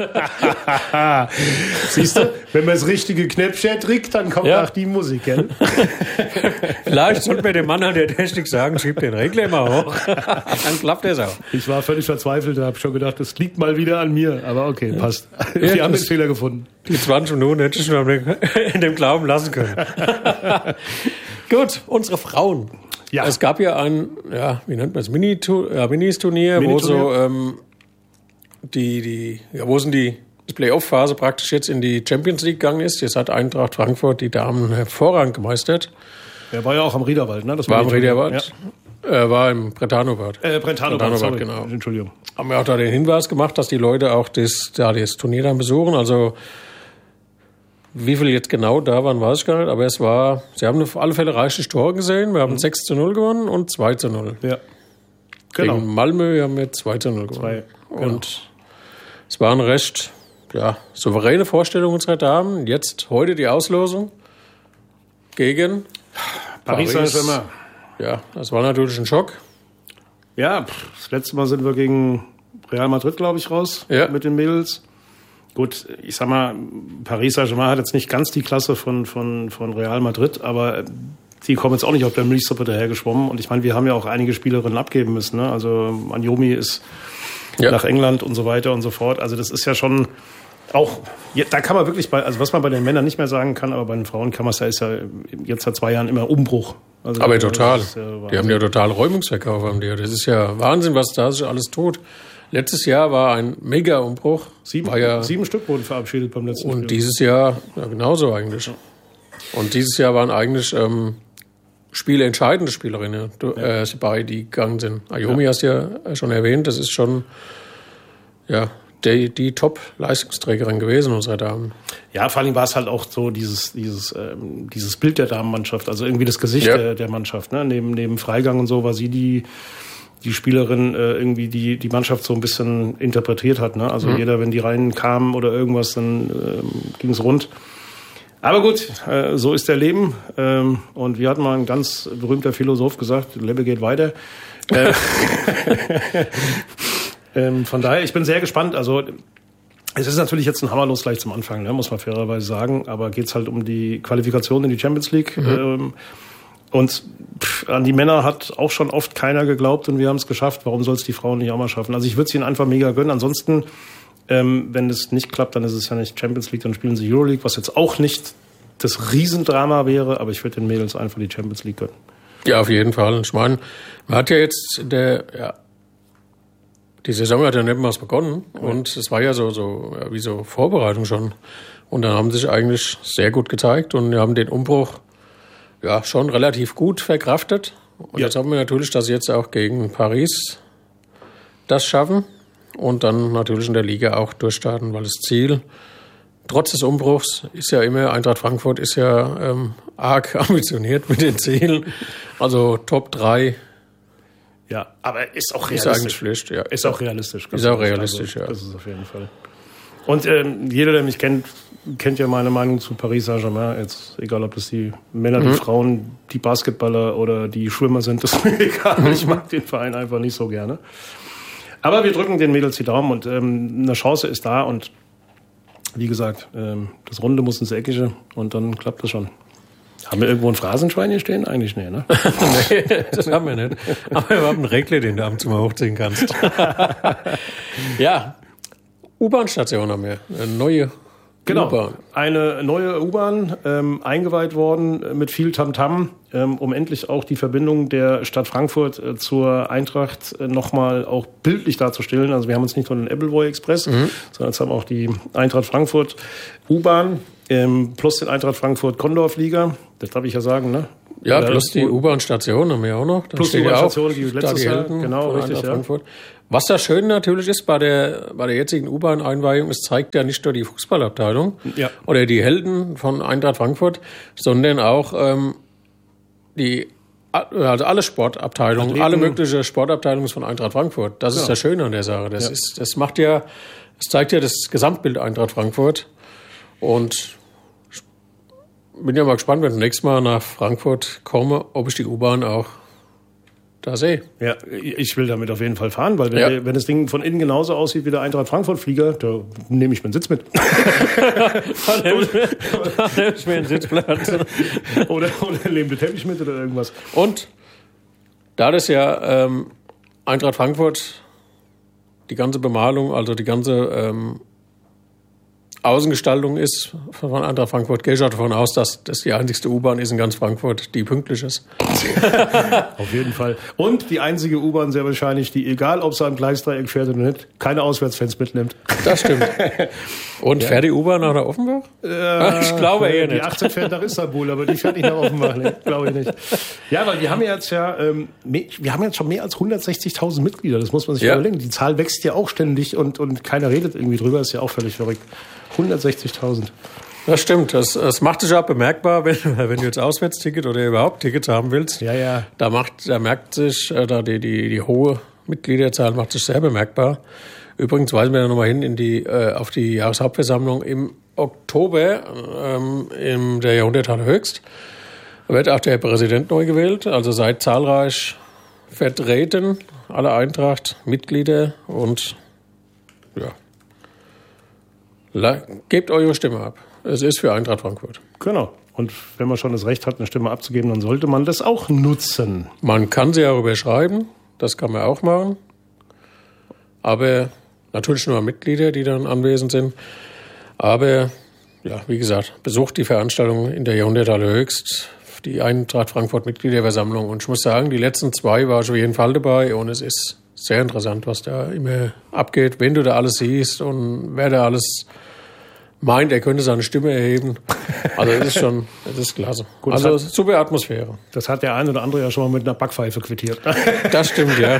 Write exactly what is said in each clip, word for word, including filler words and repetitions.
Siehst du, wenn man das richtige Knöpfchen drückt, dann kommt Ja. auch die Musik. Gell? Vielleicht sollten wir dem Mann an der Technik sagen, schieb den Regler mal hoch. Dann klappt das auch. Ich war völlig verzweifelt und habe schon gedacht, das liegt mal wieder an mir. Aber okay, passt. Die Ja, haben den das- Fehler gefunden. Die zwanzig Minuten hätte ich schon in dem Glauben lassen können. Gut, unsere Frauen. Ja. Es gab ja ein, ja, wie nennt man es, Mini-Tu- ja, Minis-Turnier, wo Mini-Turnier. so ähm, die, die, ja, wo sind die die Playoff-Phase praktisch jetzt in die Champions League gegangen ist. Jetzt hat Eintracht Frankfurt die Damen hervorragend gemeistert. Er war ja auch am Riederwald, ne? Das War im die- Riederwald, äh, war im Bretano-Bad. Ja. Äh, Brentano, Brentano sorry. genau. Entschuldigung. Haben wir auch da den Hinweis gemacht, dass die Leute auch das, da das Turnier dann besuchen. Also wie viel jetzt genau da waren, weiß ich gar nicht. Aber es war, sie haben auf alle Fälle reichlich Tore gesehen. Wir haben sechs zu null gewonnen und zwei zu null. Ja. Genau. Gegen Malmö haben wir zwei zu null gewonnen. Zwei, genau. Und es war eine recht ja, souveräne Vorstellung unserer Damen. Jetzt, heute die Auslosung gegen Paris Paris. Saint-Germain. Ja, das war natürlich ein Schock. Ja, pff, das letzte Mal sind wir gegen Real Madrid, glaube ich, raus Ja. mit den Mädels. Gut, ich sag mal, Paris Saint-Germain hat jetzt nicht ganz die Klasse von, von, von Real Madrid, aber die kommen jetzt auch nicht auf der Milchsuppe dahergeschwommen. Und ich meine, wir haben ja auch einige Spielerinnen abgeben müssen. Ne? Also Anjomi ist Ja. nach England und so weiter und so fort. Also das ist ja schon auch, ja, da kann man wirklich bei, also was man bei den Männern nicht mehr sagen kann, aber bei den Frauen kann man es ja, ist ja jetzt seit zwei Jahren immer Umbruch. Also Aber das total. ist ja Die haben ja total Räumungsverkauf haben die. Das ist ja Wahnsinn, was da sich alles tut. Letztes Jahr war ein Mega-Umbruch. Sieben, War ja, sieben Stück wurden verabschiedet beim letzten und Spiel. dieses Jahr ja, genauso eigentlich. Und dieses Jahr waren eigentlich ähm, spielentscheidende Spielerinnen du, äh, dabei, die gegangen sind. Ayomi hast du ja schon erwähnt. Das ist schon ja, die, die Top-Leistungsträgerin gewesen unserer Damen. Ja, vor allem war es halt auch so dieses, dieses, ähm, dieses Bild der Damenmannschaft, also irgendwie das Gesicht Ja. der, der Mannschaft. Ne? Neben, neben Freigang und so war sie die, die Spielerin, äh, irgendwie die, die Mannschaft so ein bisschen interpretiert hat. Ne? Also Mhm. jeder, wenn die reinkamen oder irgendwas, dann ähm, ging es rund. Aber gut, äh, so ist der Leben. Ähm, und wie hat mal ein ganz berühmter Philosoph gesagt, Lebe geht weiter. Äh, ähm, von daher, ich bin sehr gespannt. Also es ist natürlich jetzt ein Hammerlos gleich zum Anfang, ne, muss man fairerweise sagen. Aber geht's halt um die Qualifikation in die Champions League. Mhm. Ähm, und pff, an die Männer hat auch schon oft keiner geglaubt und wir haben es geschafft. Warum soll es die Frauen nicht auch mal schaffen? Also ich würde es ihnen einfach mega gönnen. Ansonsten, ähm, wenn es nicht klappt, dann ist es ja nicht Champions League, dann spielen sie Euroleague, was jetzt auch nicht das Riesendrama wäre. Aber ich würde den Mädels einfach die Champions League gönnen. Ja, auf jeden Fall. Ich meine, man hat ja jetzt in der, ja, die Saison hat ja nicht mal begonnen und es war ja so, so ja, wie so Vorbereitung schon. Und dann haben sie sich eigentlich sehr gut gezeigt und wir haben den Umbruch ja schon relativ gut verkraftet. Und Ja. jetzt haben wir natürlich, dass sie jetzt auch gegen Paris das schaffen und dann natürlich in der Liga auch durchstarten, weil das Ziel trotz des Umbruchs ist ja immer, Eintracht Frankfurt ist ja ähm, arg ambitioniert mit den Zielen. Also Top drei Ja, aber ist auch ist realistisch. eigentlich Pflicht. Ja. Ist auch realistisch. Ist auch realistisch, ja. Das ist auf jeden Fall. Und ähm, jeder, der mich kennt, kennt ja meine Meinung zu Paris Saint-Germain. Jetzt, egal ob das die Männer, die Frauen, die Basketballer oder die Schwimmer sind, das ist mir egal. Ich mag den Verein einfach nicht so gerne. Aber wir drücken den Mädels die Daumen und ähm, eine Chance ist da. Und wie gesagt, ähm, das Runde muss ins Eckige und dann klappt das schon. Haben wir irgendwo ein Phrasenschwein hier stehen? Eigentlich nicht, ne? Nee, das haben wir nicht. Aber wir haben einen Regler, den du abends mal hochziehen kannst. Ja, U-Bahn-Station haben wir. Eine neue Genau, U-Bahn. eine neue U-Bahn, ähm, eingeweiht worden mit viel Tamtam, ähm, um endlich auch die Verbindung der Stadt Frankfurt äh, zur Eintracht äh, nochmal auch bildlich darzustellen. Also wir haben uns nicht nur den Appleboy Express, mhm. sondern jetzt haben wir auch die Eintracht Frankfurt U-Bahn ähm, plus den Eintracht Frankfurt Condor-Flieger. Das darf ich ja sagen, ne? Ja, Oder plus die U-Bahn-Station haben wir auch noch. Da Plus die steht ja U-Bahn-Station, auch, die da letztes Jahr, Helden genau, von richtig, Eintracht ja. Frankfurt. Was da schön natürlich ist bei der, bei der jetzigen U-Bahn-Einweihung, es zeigt ja nicht nur die Fußballabteilung Ja. oder die Helden von Eintracht Frankfurt, sondern auch ähm, die, also alle Sportabteilungen, Athleten. alle möglichen Sportabteilungen von Eintracht Frankfurt. Das ist Ja. das Schöne an der Sache. Das Ja. ist, das macht ja, das zeigt ja das Gesamtbild Eintracht Frankfurt. Und ich bin ja mal gespannt, wenn ich nächstes Mal nach Frankfurt komme, ob ich die U-Bahn auch da sehe. Ja, ich will damit auf jeden Fall fahren, weil wenn, Ja. der, wenn das Ding von innen genauso aussieht wie der Eintracht Frankfurt-Flieger, da nehme ich meinen Sitz mit. Da nehme ich, da nehme ich mir einen Sitzplatz. oder oder nehme den Teppich mit oder irgendwas. Und da das ja ähm, Eintracht Frankfurt, die ganze Bemalung, also die ganze ähm, Außengestaltung ist von Eintracht Frankfurt, gehe ich auch davon aus, dass das die einzigste U-Bahn ist in ganz Frankfurt, die pünktlich ist. Auf jeden Fall. Und die einzige U-Bahn sehr wahrscheinlich, die, egal ob sie am Gleisdreieck fährt oder nicht, keine Auswärtsfans mitnimmt. Das stimmt. Und ja. Fährt die U-Bahn nach Offenbach? Äh, ich glaube eher nicht. Die achtzehn fährt nach Istanbul, aber die fährt nicht nach Offenbach. Nee, glaube ich nicht. Ja, weil wir haben ja jetzt ja, ähm, wir haben jetzt schon mehr als hundertsechzigtausend Mitglieder. Das muss man sich ja. überlegen. Die Zahl wächst ja auch ständig und, und keiner redet irgendwie drüber. Ist ja auch völlig verrückt. hundertsechzigtausend. Das stimmt. Das, das macht sich auch bemerkbar, wenn, wenn du jetzt Auswärtsticket oder überhaupt Tickets haben willst. Ja, ja. Da macht, da merkt sich, da die, die, die hohe Mitgliederzahl macht sich sehr bemerkbar. Übrigens weisen wir da nochmal hin in die, äh, auf die Jahreshauptversammlung im Oktober, ähm, in der Jahrhunderthalle Höchst. Da wird auch der Präsident neu gewählt. Also seid zahlreich vertreten, alle Eintracht, Mitglieder und, ja. Gebt eure Stimme ab. Es ist für Eintracht Frankfurt. Genau. Und wenn man schon das Recht hat, eine Stimme abzugeben, dann sollte man das auch nutzen. Man kann sie auch überschreiben. Das kann man auch machen. Aber natürlich nur Mitglieder, die dann anwesend sind. Aber, ja, wie gesagt, besucht die Veranstaltung in der Jahrhunderthalle Höchst, die Eintracht Frankfurt Mitgliederversammlung. Und ich muss sagen, die letzten zwei war ich auf jeden Fall dabei. Und es ist sehr interessant, was da immer abgeht, wenn du da alles siehst und wer da alles meint, er könnte seine Stimme erheben. Also das ist schon, das ist klasse. Gut, also hat, super Atmosphäre. Das hat der ein oder andere ja schon mal mit einer Backpfeife quittiert. Das stimmt, ja.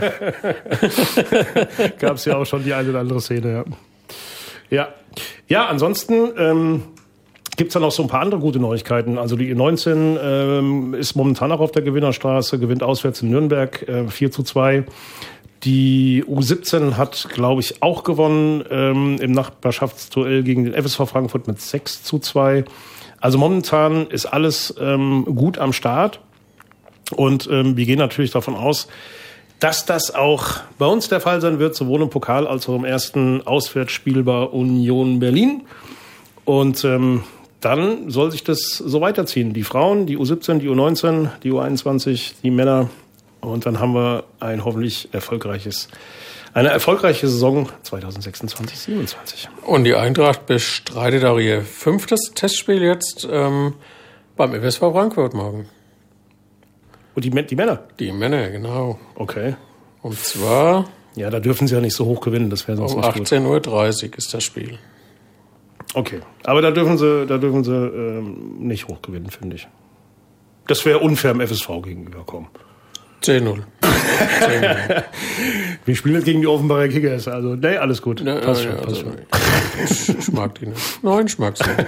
Gab es ja auch schon die eine oder andere Szene, ja. Ja, ja ansonsten ähm, gibt es dann auch so ein paar andere gute Neuigkeiten. Also die U neunzehn ähm, ist momentan auch auf der Gewinnerstraße, gewinnt auswärts in Nürnberg äh, vier zu zwei. Die U siebzehn hat, glaube ich, auch gewonnen ähm, im Nachbarschaftsduell gegen den F S V Frankfurt mit sechs zu zwei. Also momentan ist alles ähm, gut am Start. Und ähm, wir gehen natürlich davon aus, dass das auch bei uns der Fall sein wird, sowohl im Pokal als auch im ersten Auswärtsspiel bei Union Berlin. Und ähm, dann soll sich das so weiterziehen. Die Frauen, die U siebzehn, die U neunzehn, die U einundzwanzig, die Männer. Und dann haben wir ein hoffentlich erfolgreiches, eine erfolgreiche Saison zwanzig sechsundzwanzig siebenundzwanzig. Und die Eintracht bestreitet auch ihr fünftes Testspiel jetzt ähm, beim F S V Frankfurt morgen. Und die, die Männer? Die Männer, genau. Okay. Und zwar... Ja, da dürfen sie ja nicht so hoch gewinnen, das wäre sonst um nicht gut. achtzehn Uhr dreißig ist das Spiel. Okay, aber da dürfen sie, da dürfen sie ähm, nicht hoch gewinnen, finde ich. Das wäre unfair im F S V gegenüberkommen. zehn null. zehn null. Wir spielen jetzt gegen die Offenbarer Kickers, also nee, alles gut. Ne, passt ja, schon, passt also, schon. Ich, ich mag die nicht. Nein, ich mag sie nicht.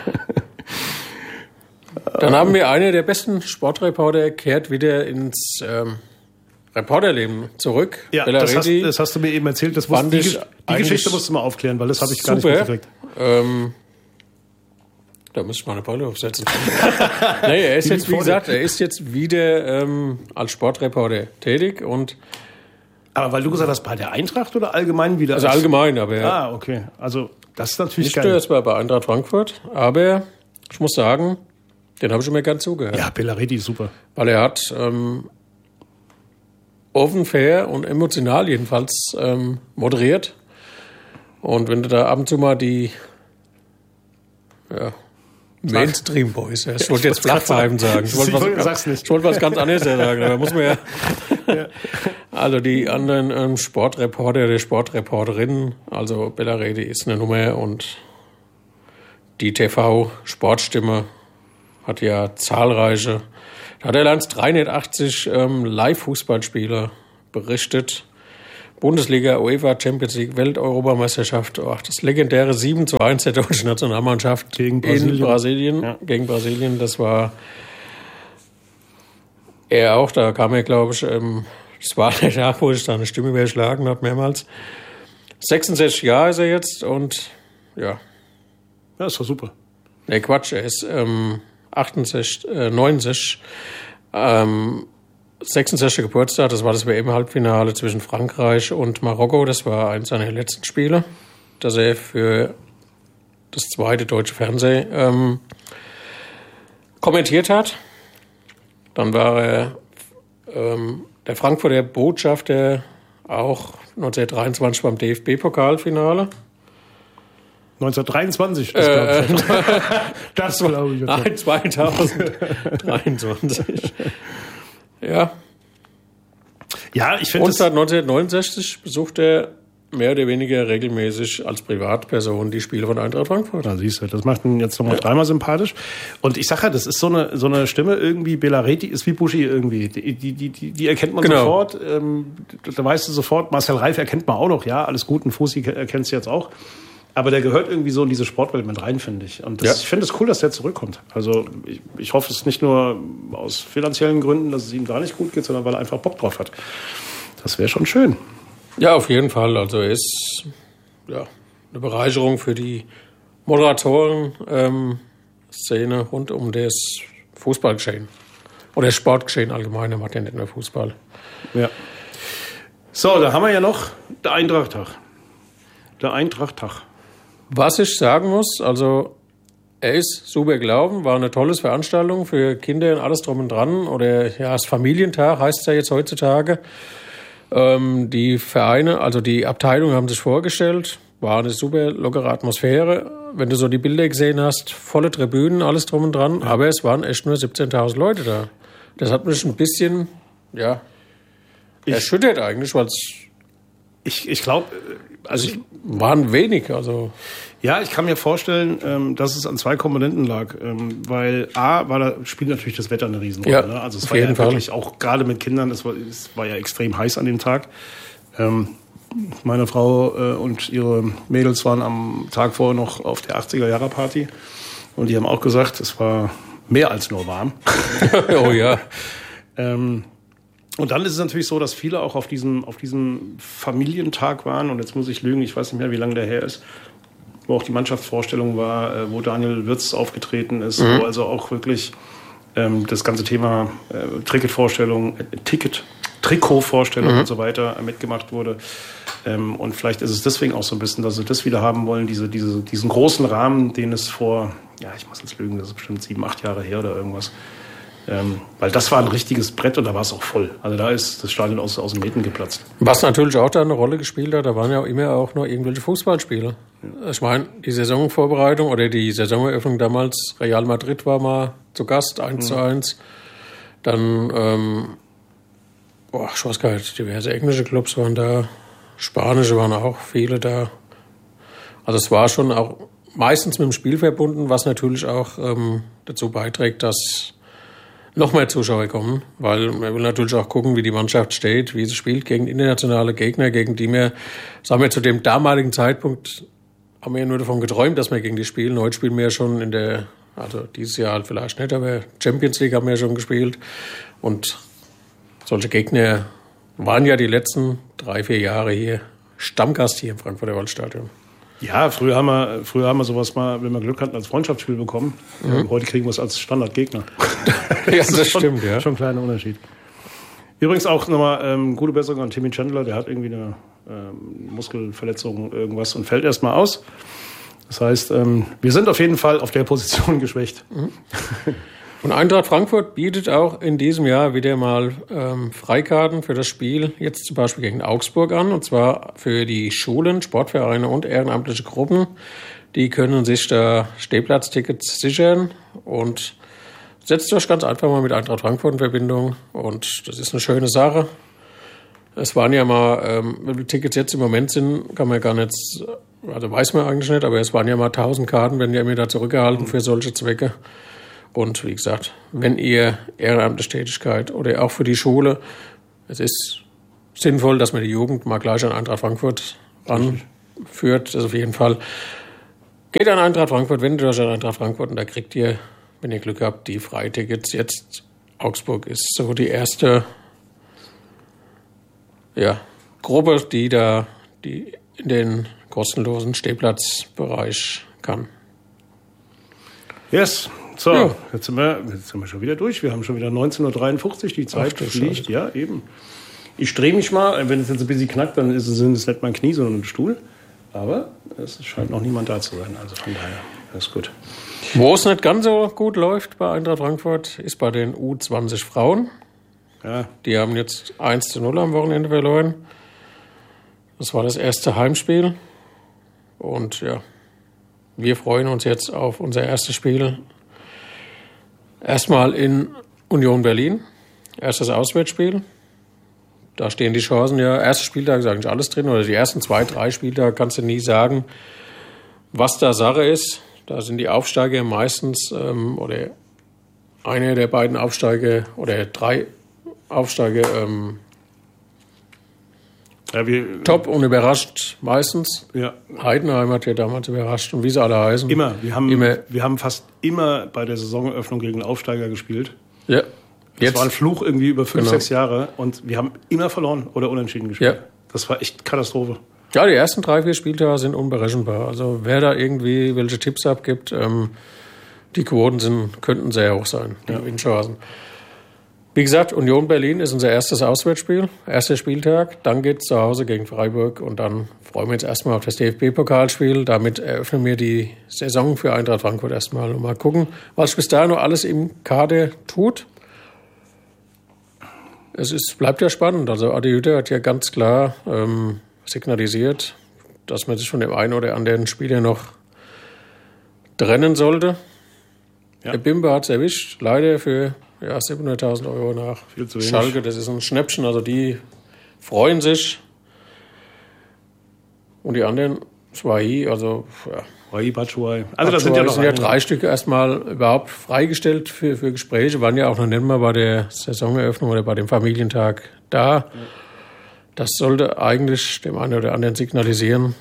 Dann haben wir einen der besten Sportreporter, kehrt wieder ins ähm, Reporterleben zurück. Ja, das hast, das hast du mir eben erzählt. Das musst, die, die Geschichte musst du mal aufklären, weil das habe ich gar super. nicht mitgekriegt. Ähm, Da muss ich mal eine Brille aufsetzen. Nee, er ist jetzt, wie gesagt, er ist jetzt wieder ähm, als Sportreporter tätig und. Aber weil du gesagt hast, bei der Eintracht oder allgemein wieder? Also allgemein, aber. Ah, okay. Also, das ist natürlich nicht geil. Nicht nur jetzt bei Eintracht Frankfurt, aber ich muss sagen, den habe ich schon mal ganz zugehört. Ja, Bellaretti ist super. Weil er hat ähm, offen, fair und emotional jedenfalls ähm, moderiert. Und wenn du da ab und zu mal die. Ja. Mainstream Boys. Ja. Ich wollte jetzt Flachpfeifen sagen. Ich wollte was, ich wollte was ganz anderes sagen. Da muss man ja. Ja. Also die anderen ähm, Sportreporter, der Sportreporterinnen, also Bellaretti ist eine Nummer und die T V-Sportstimme hat ja zahlreiche. Da hat er allein dreihundertachtzig ähm, Live-Fußballspieler berichtet. Bundesliga, UEFA, Champions League, Welt-Europameisterschaft, ach, das legendäre sieben zu eins der deutschen Nationalmannschaft gegen Brasilien. in Brasilien, ja. gegen Brasilien, das war er auch, da kam er, glaube ich, ähm, das war der Tag, wo ich seine Stimme überschlagen habe, mehrmals. sechsundsechzig Jahre ist er jetzt und, ja. Ja, ist doch super. Nee, Quatsch, er ist ähm, achtundsechzig, äh, neunzig, ähm, sechsundsechziger Geburtstag, das war das W M-Halbfinale zwischen Frankreich und Marokko. Das war eines seiner letzten Spiele, das er für das zweite deutsche Fernsehen ähm, kommentiert hat. Dann war er ähm, der Frankfurter Botschafter auch neunzehnhundertdreiundzwanzig beim D F B-Pokalfinale. neunzehnhundertdreiundzwanzig, das äh, glaube ich. Das glaube ich. Nein, zweitausenddreiundzwanzig. Ja. Ja, ich finde Und seit neunzehnhundertneunundsechzig besucht er mehr oder weniger regelmäßig als Privatperson die Spiele von Eintracht Frankfurt. Da siehst du, das macht ihn jetzt nochmal ja. dreimal sympathisch. Und ich sage ja, das ist so eine, so eine Stimme irgendwie, Belareti ist wie Buschi irgendwie. Die, die, die, die erkennt man genau. sofort. Ähm, da weißt du sofort, Marcel Reif erkennt man auch noch, ja, alles gut, ein Fussi erkennst du jetzt auch. Aber der gehört irgendwie so in diese Sportwelt mit rein, finde ich. Und das, ja. ich finde es cool, dass der zurückkommt. Also ich, ich hoffe es nicht nur aus finanziellen Gründen, dass es ihm gar nicht gut geht, sondern weil er einfach Bock drauf hat. Das wäre schon schön. Ja, auf jeden Fall. Also er ist ja eine Bereicherung für die Moderatoren-Szene ähm, rund um das Fußballgeschehen. Oder Sportgeschehen allgemein, er macht ja nicht nur Fußball. Ja. So, da haben wir ja noch der Eintracht-Tag. Der Eintracht-Tag. Was ich sagen muss, also er ist super gelaufen, war eine tolle Veranstaltung für Kinder und alles drum und dran. Oder ja, das Familientag heißt es ja jetzt heutzutage. Ähm, die Vereine, also die Abteilungen haben sich vorgestellt, war eine super lockere Atmosphäre. Wenn du so die Bilder gesehen hast, volle Tribünen, alles drum und dran. Ja. Aber es waren echt nur siebzehntausend Leute da. Das hat mich ein bisschen, ja, ich, erschüttert eigentlich, weil es... Ich, ich glaube... Also ich, waren wenig, also... Ja, ich kann mir vorstellen, dass es an zwei Komponenten lag. Weil A, war da, spielt natürlich das Wetter eine Riesenrolle. Ja, ne? Also es auf war jeden ja Fall. wirklich, auch gerade mit Kindern, es war, es war ja extrem heiß an dem Tag. Meine Frau und ihre Mädels waren am Tag vorher noch auf der achtziger-Jahre-Party. Und die haben auch gesagt, es war mehr als nur warm. Oh ja. ähm, Und dann ist es natürlich so, dass viele auch auf diesem, auf diesem Familientag waren. Und jetzt muss ich lügen, ich weiß nicht mehr, wie lange der her ist, wo auch die Mannschaftsvorstellung war, wo Daniel Wirtz aufgetreten ist, mhm. wo also auch wirklich ähm, das ganze Thema äh, Ticketvorstellung, äh, Ticket, Trikotvorstellung mhm. und so weiter äh, mitgemacht wurde. Ähm, und vielleicht ist es deswegen auch so ein bisschen, dass sie das wieder haben wollen, diese, diese, diesen großen Rahmen, den es vor, ja, ich muss jetzt lügen, das ist bestimmt sieben, acht Jahre her oder irgendwas. Ähm, weil das war ein richtiges Brett und da war es auch voll. Also da ist das Stadion aus, aus den Nähten geplatzt. Was natürlich auch da eine Rolle gespielt hat, da waren ja auch immer auch noch irgendwelche Fußballspiele. Ja. Ich meine, die Saisonvorbereitung oder die Saisoneröffnung damals, Real Madrid war mal zu Gast, eins zu eins. Dann, ähm, boah, ich weiß gar nicht, diverse englische Clubs waren da, spanische waren auch viele da. Also es war schon auch meistens mit dem Spiel verbunden, was natürlich auch ähm, dazu beiträgt, dass noch mehr Zuschauer kommen, weil man will natürlich auch gucken, wie die Mannschaft steht, wie sie spielt gegen internationale Gegner, gegen die wir, sagen wir, zu dem damaligen Zeitpunkt haben wir ja nur davon geträumt, dass wir gegen die spielen. Heute spielen wir ja schon in der, also dieses Jahr halt vielleicht nicht, aber Champions League haben wir ja schon gespielt. Und solche Gegner waren ja die letzten drei, vier Jahre hier Stammgast hier im Frankfurter Waldstadion. Ja, früher haben wir, früher haben wir sowas mal, wenn wir Glück hatten, als Freundschaftsspiel bekommen. Mhm. Heute kriegen wir es als Standardgegner. Ja, das, das schon, stimmt, ja. Schon ein kleiner Unterschied. Übrigens auch nochmal ähm, gute Besserung an Timmy Chandler. Der hat irgendwie eine ähm, Muskelverletzung, irgendwas und fällt erstmal aus. Das heißt, ähm, wir sind auf jeden Fall auf der Position geschwächt. Mhm. Und Eintracht Frankfurt bietet auch in diesem Jahr wieder mal ähm, Freikarten für das Spiel, jetzt zum Beispiel gegen Augsburg an, und zwar für die Schulen, Sportvereine und ehrenamtliche Gruppen. Die können sich da Stehplatztickets sichern und setzt euch ganz einfach mal mit Eintracht Frankfurt in Verbindung und das ist eine schöne Sache. Es waren ja mal, ähm, wie viele Tickets jetzt im Moment sind, kann man gar nicht, also weiß man eigentlich nicht, aber es waren ja mal tausend Karten, werden ja immer da zurückgehalten für solche Zwecke. Und wie gesagt, wenn ihr ehrenamtliche Tätigkeit oder auch für die Schule, es ist sinnvoll, dass man die Jugend mal gleich an Eintracht Frankfurt ranführt. Das auf jeden Fall. Geht an Eintracht Frankfurt, wendet euch an Eintracht Frankfurt und da kriegt ihr, wenn ihr Glück habt, die Freitickets. Jetzt Augsburg ist so die erste ja, Gruppe, die da die in den kostenlosen Stehplatzbereich kann. Yes. So, Ja. jetzt, sind wir, jetzt sind wir schon wieder durch. Wir haben schon wieder neunzehn Uhr dreiundfünfzig, die Zeit Ach, du fliegt. Scheiße. Ja, eben. Ich drehe mich mal, wenn es jetzt ein bisschen knackt, dann ist es, sind es nicht mein Knie, sondern ein Stuhl. Aber es scheint noch niemand da zu sein. Also von daher, das ist gut. Wo es nicht ganz so gut läuft bei Eintracht Frankfurt, ist bei den U zwanzig Frauen. Ja, Die haben jetzt eins zu null am Wochenende verloren. Das war das erste Heimspiel. Und ja, wir freuen uns jetzt auf unser erstes Spiel. Erstmal in Union Berlin. Erstes Auswärtsspiel. Da stehen die Chancen ja. Erster Spieltag ist eigentlich alles drin. Oder die ersten zwei, drei Spieltage kannst du nie sagen, was da Sache ist. Da sind die Aufsteiger meistens, ähm, oder einer der beiden Aufsteiger oder drei Aufsteiger ähm, ja, wir, top und überrascht meistens. ja. Heidenheim hat ja damals überrascht und wie sie alle heißen. Immer. Wir haben, Immer. wir haben fast immer bei der Saisoneröffnung gegen Aufsteiger gespielt. Ja. Das Jetzt, war ein Fluch irgendwie über fünf, Genau. sechs Jahre und wir haben immer verloren oder unentschieden gespielt. Ja. Das war echt Katastrophe. ja, die ersten drei, vier Spieltage sind unberechenbar. Also wer da irgendwie welche Tipps abgibt, ähm, die Quoten sind, könnten sehr hoch sein, die Ja. Windchancen. Wie gesagt, Union Berlin ist unser erstes Auswärtsspiel, erster Spieltag. Dann geht es zu Hause gegen Freiburg und dann freuen wir uns erstmal auf das D F B-Pokalspiel. Damit eröffnen wir die Saison für Eintracht Frankfurt erstmal und mal gucken, was sich bis dahin noch alles im Kader tut. Es ist, bleibt ja spannend. Also Adi Hütter hat ja ganz klar ähm, signalisiert, dass man sich von dem einen oder anderen Spieler noch trennen sollte. Ja. Der Bimber hat es erwischt, leider für ja, siebenhunderttausend Euro nach Viel zu wenig. Schalke. Das ist ein Schnäppchen, also die freuen sich. Und die anderen, Swahi, also ja. Rai Batshuayi. Also das sind ja noch sind ja einige. drei Stücke erstmal überhaupt freigestellt für, für Gespräche. Waren ja auch noch nicht mal bei der Saisoneröffnung oder bei dem Familientag da. Das sollte eigentlich dem einen oder anderen signalisieren,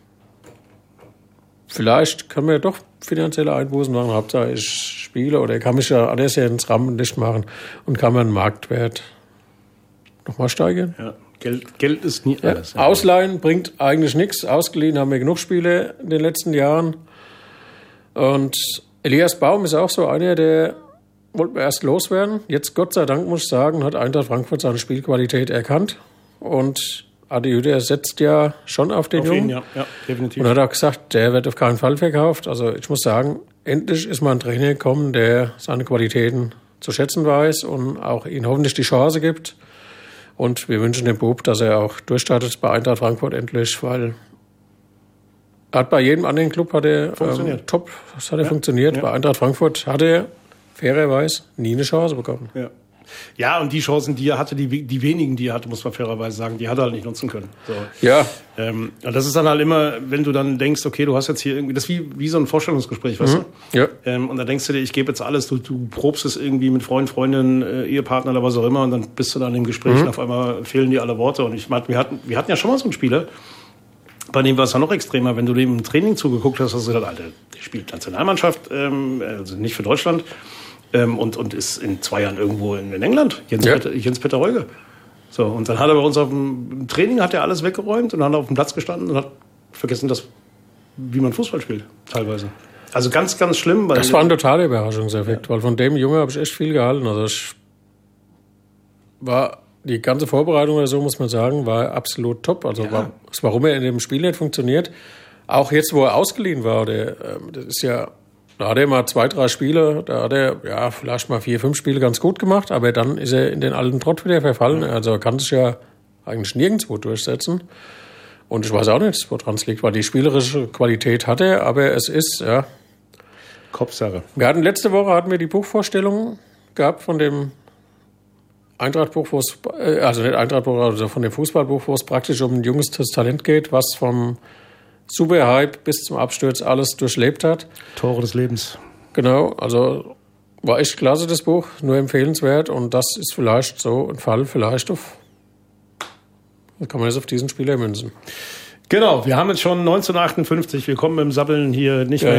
vielleicht können wir doch finanzielle Einbußen machen. Hauptsache ich spiele oder kann mich ja alles ja ins Rampenlicht machen und kann man den Marktwert nochmal steigern. Ja. Geld, Geld ist nie Ja. alles. Ja. Ausleihen bringt eigentlich nichts. Ausgeliehen haben wir genug Spiele in den letzten Jahren. Und Elias Baum ist auch so einer, der wollten wir erst loswerden. Jetzt, Gott sei Dank, muss ich sagen, hat Eintracht Frankfurt seine Spielqualität erkannt. Und Adi Hütter setzt ja schon auf den Auf Jungen. ihn, ja. Ja, definitiv. Und hat auch gesagt, der wird auf keinen Fall verkauft. Also ich muss sagen, endlich ist mal ein Trainer gekommen, der seine Qualitäten zu schätzen weiß und auch ihm hoffentlich die Chance gibt. Und wir wünschen dem Bub, dass er auch durchstartet bei Eintracht Frankfurt endlich, weil er hat bei jedem anderen Club hat er Funktioniert. ähm, top, das hat er Ja. funktioniert. Ja. Bei Eintracht Frankfurt hat er fairerweise nie eine Chance bekommen. Ja. Ja, und die Chancen, die er hatte, die, die wenigen, die er hatte, muss man fairerweise sagen, die hat er halt nicht nutzen können. So. Ja, Ähm, und das ist dann halt immer, wenn du dann denkst, okay, du hast jetzt hier irgendwie, das ist wie, wie so ein Vorstellungsgespräch, weißt du? ja. Ähm, und da denkst du dir, ich gebe jetzt alles, du, du probst es irgendwie mit Freund, Freundin, äh, Ehepartner oder was auch immer und dann bist du dann im Gespräch und auf einmal fehlen dir alle Worte. Und ich meine, wir hatten, wir hatten ja schon mal so einen Spieler, bei dem war es ja noch extremer, wenn du dem im Training zugeguckt hast, hast du gesagt, Alter, der spielt Nationalmannschaft, ähm, also nicht für Deutschland, ähm, und, und ist in zwei Jahren irgendwo in, in England, Jens, Ja. Peter, Jens Peter Reuge. So, und dann hat er bei uns auf dem Training hat er alles weggeräumt und dann hat er auf dem Platz gestanden und hat vergessen, dass, wie man Fußball spielt, teilweise. Also ganz, ganz schlimm. Weil Das war ein totaler Überraschungseffekt, weil von dem Junge habe ich echt viel gehalten. Also ich war die ganze Vorbereitung oder so, muss man sagen, war absolut top. Also Ja. war, warum er in dem Spiel nicht funktioniert. Auch jetzt, wo er ausgeliehen war, der, ähm, das ist ja, da hat er mal zwei, drei Spiele, da hat er ja vielleicht mal vier, fünf Spiele ganz gut gemacht, aber dann ist er in den alten Trott wieder verfallen. Also er kann sich ja eigentlich nirgendwo durchsetzen. Und ich weiß auch nicht, woran es liegt, weil die spielerische Qualität hat er, aber es ist, ja. Kopfsache. Wir hatten letzte Woche hatten wir die Buchvorstellung gehabt von dem Eintracht-Buch, wo es, äh, also nicht Eintracht-Buch, also von dem Fußballbuch, wo es praktisch um ein junges Talent geht, was vom Superhype bis zum Absturz alles durchlebt hat. Tore des Lebens. Genau, also war echt klasse, das Buch, nur empfehlenswert und das ist vielleicht so ein Fall, vielleicht auf, kann man das auf diesen Spieler münzen. Genau, wir haben jetzt schon neunzehnhundertachtundfünfzig, wir kommen mit dem Sabbeln hier nicht Ja, mehr